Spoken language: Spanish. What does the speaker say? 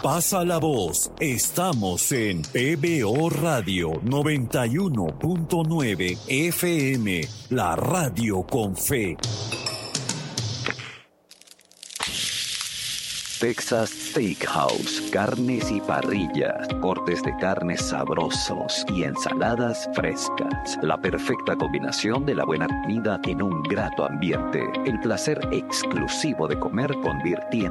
Pasa la voz. Estamos en PBO Radio 91.9 FM, la radio con fe. Texas Steakhouse, carnes y parrillas, cortes de carnes sabrosos y ensaladas frescas. La perfecta combinación de la buena comida en un grato ambiente. El placer exclusivo de comer convirtiendo